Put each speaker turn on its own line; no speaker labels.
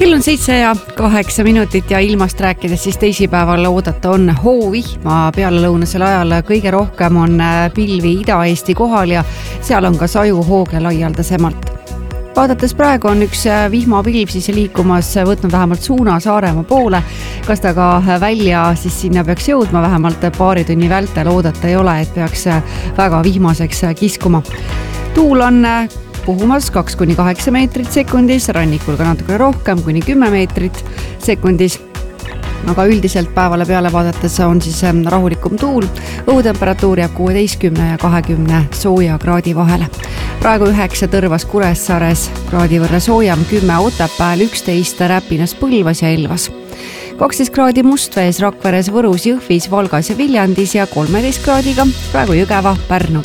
Kell on 7:08 ja ilmast rääkides siis teisipäeval oodata on hoovihma pealelõunasel ajal. Kõige rohkem on pilvi Ida-Eesti kohal ja seal on ka sajuhooge laialdasemalt. Vaadates praegu on üks vihmapilv siis liikumas, võtnud vähemalt suuna Saaremaa poole. Kas ta ka välja siis sinna peaks jõudma, vähemalt paari tunni vältel oodata ei ole, et peaks väga vihmaseks kiskuma. Tuul on puhumas 2-8 meetrit sekundis, rannikul ka natuke rohkem, kuni 10 meetrit sekundis. Aga üldiselt päevale peale vaadates on siis rahulikum tuul. Õhutemperatuur jääb 16 ja 20 sooja kraadi vahele. Praegu 9 Tõrvas Kuressaares kraadi võrra soojam, 10 Otepääl, 11 Räpinas, Põlvas ja Elvas. 12 kraadi Mustvees, Rakveres, Võrus, Jõhvis, Valgas ja Viljandis ja 13 kraadiga praegu Jõgeva, Pärnu,